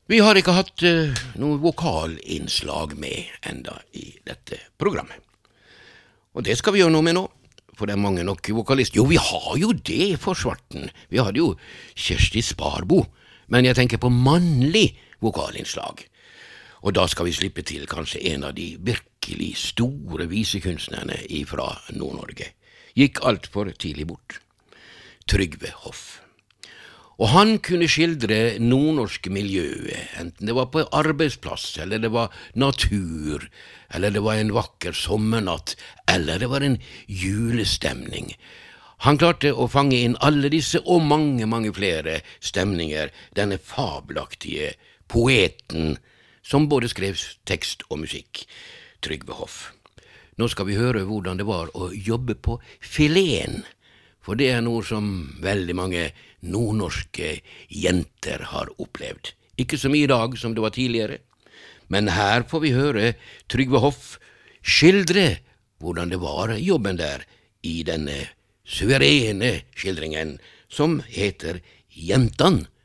Vi har ikke hatt noe vokalinnslag med enda i dette programmet. Og det skal vi gjøre noe med nå, for det er mange nok vokalister. Jo, vi har jo det for svarten. Vi hadde jo Kjersti Sparbo, men jeg tenker på mannlig vokalinnslag. Og da skal vi slippe til kanskje en av de virkelig store visekunstnerne fra Nord-Norge. Gikk alt for tidlig bort. Trygve Hoff. Og han kunne skildre nordnorske miljøet, enten det var på arbeidsplass, eller det var natur, eller det var en vakker sommernatt, eller det var en julestemning. Han klarte å fange inn alle disse og mange, mange flere stemninger, denne fabelaktige poeten, som både skrev tekst og musikk, Trygve Hoff. Nå skal vi høre hvordan det var å jobbe på fileten, for det er noe som veldig mange nordnorske jenter har opplevd. Ikke så mye i dag som det var tidligere, men her får vi høre Trygve Hoff skildre hvordan det var jobben der i denne suverene skildringen som heter Jentan